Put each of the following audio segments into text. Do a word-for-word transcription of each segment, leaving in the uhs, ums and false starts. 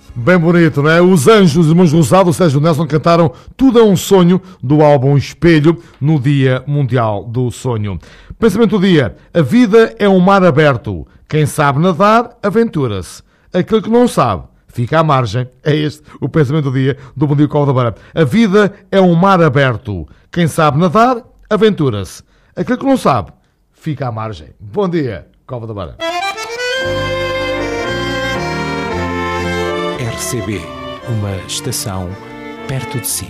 Bem bonito, não é? Os Anjos, os Irmãos Rosado, o Sérgio Nelson cantaram Tudo é um Sonho, do álbum Espelho, no Dia Mundial do Sonho. Pensamento do dia: a vida é um mar aberto. Quem sabe nadar, aventura-se. Aquele que não sabe, fica à margem. É este o pensamento do dia do Bom Dia Cova da Beira. A vida é um mar aberto. Quem sabe nadar, aventura-se. Aquele que não sabe, fica à margem. Bom dia, Cova da Beira. R C B, uma estação perto de si.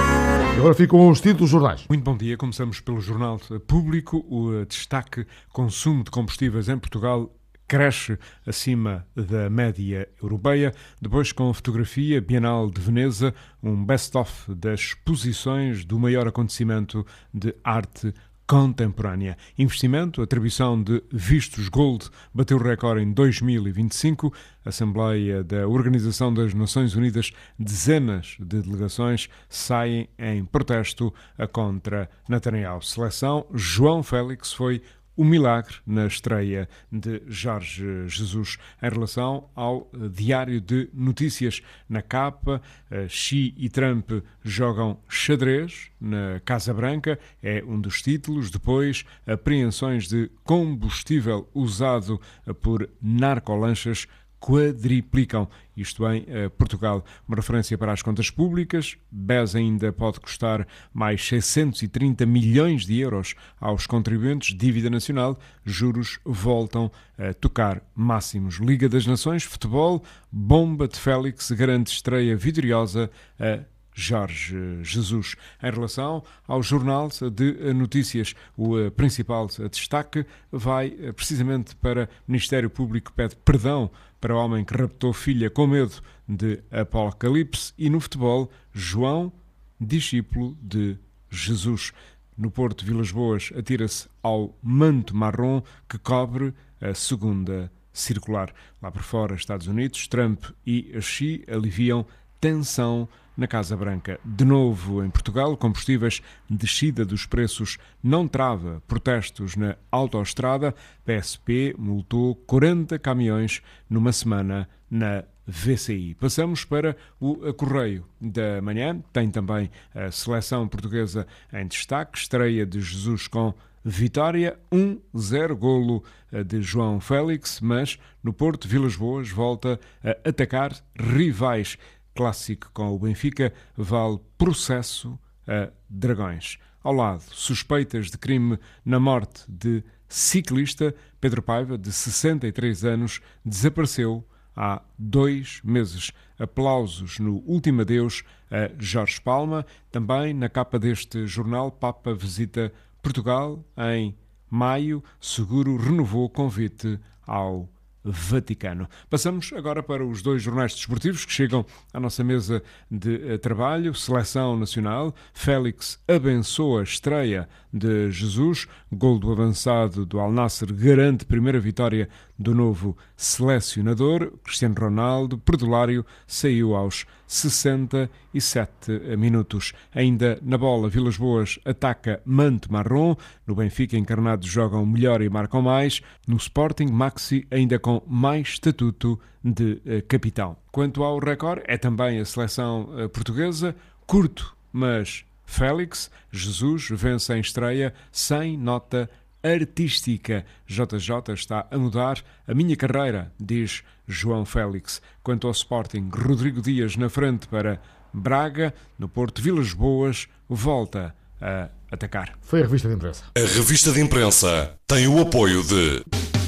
Agora ficam os títulos dos jornais. Muito bom dia. Começamos pelo Jornal Público. O destaque: consumo de combustíveis em Portugal cresce acima da média europeia. Depois, com fotografia, Bienal de Veneza, um best-of das exposições do maior acontecimento de arte contemporânea. Investimento, atribuição de vistos Gold bateu recorde em dois mil e vinte e cinco. Assembleia da Organização das Nações Unidas, dezenas de delegações saem em protesto contra Netanyahu. Seleção: João Félix foi o milagre na estreia de Jorge Jesus. Em relação ao Diário de Notícias, na capa, Xi e Trump jogam xadrez na Casa Branca, é um dos títulos. Depois, apreensões de combustível usado por narcolanchas quadriplicam, isto em eh, Portugal. Uma referência para as contas públicas: B E S ainda pode custar mais seiscentos e trinta milhões de euros aos contribuintes. Dívida nacional, juros voltam a tocar máximos. Liga das Nações, futebol, bomba de Félix garante estreia vitoriosa a Jorge Jesus. Em relação ao Jornal de Notícias, o principal destaque vai precisamente para o Ministério Público pede perdão para o homem que raptou filha com medo de apocalipse. E no futebol, João, discípulo de Jesus. No Porto, Vilas Boas atira-se ao manto marrom que cobre a segunda circular. Lá por fora, Estados Unidos, Trump e Xi aliviam tensão na Casa Branca. De novo em Portugal, combustíveis, descida dos preços não trava protestos na autoestrada. P S P multou quarenta caminhões numa semana na V C I. Passamos para o Correio da Manhã. Tem também a seleção portuguesa em destaque. Estreia de Jesus com vitória, um zero, golo de João Félix, mas no Porto, Vilas Boas volta a atacar rivais. Clássico com o Benfica vale processo a Dragões. Ao lado, suspeitas de crime na morte de ciclista. Pedro Paiva, de sessenta e três anos, desapareceu há dois meses. Aplausos no último adeus a Jorge Palma. Também na capa deste jornal, Papa visita Portugal em maio. Seguro renovou o convite ao Vaticano. Passamos agora para os dois jornais desportivos que chegam à nossa mesa de trabalho. Seleção Nacional: Félix abençoa a estreia de Jesus. Gol do avançado do Al Nassr garante primeira vitória do novo selecionador. Cristiano Ronaldo, perdulário, saiu aos sessenta e sete minutos. Ainda na bola, Vilas Boas ataca Manto Marrom. No Benfica, encarnados jogam melhor e marcam mais. No Sporting, Maxi ainda com mais estatuto de uh, capitão. Quanto ao recorde, é também a seleção uh, portuguesa. Curto, mas Félix. Jesus vence em estreia sem nota artística. J J está a mudar a minha carreira, diz João Félix. Quanto ao Sporting, Rodrigo Dias na frente para Braga. No Porto, Vilas Boas volta a atacar. Foi a revista de imprensa. A revista de imprensa tem o apoio de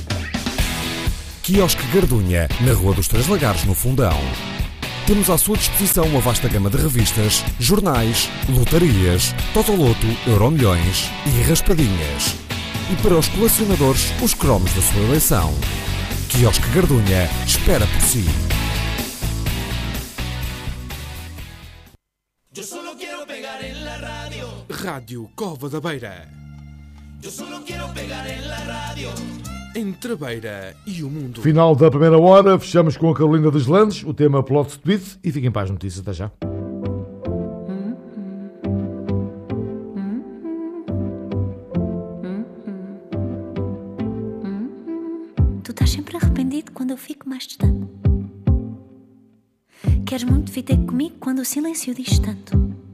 Quiosque Gardunha, na Rua dos Três Lagares, no Fundão. Temos à sua disposição uma vasta gama de revistas, jornais, lotarias, Totoloto, Euromilhões e raspadinhas. E para os colecionadores, os cromos da sua eleição. Quiosque Gardunha espera por si. Eu solo quero pegar en la radio. Rádio Cova da Beira. Eu solo quero pegar en la radio. Entre a Beira e o mundo. Final da primeira hora, fechamos com a Carolina Deslandes, o tema Plot Twist, e fiquem para as notícias. Até já. Tu estás sempre arrependido quando eu fico mais distante. Queres muito vir ter comigo quando o silêncio diz tanto.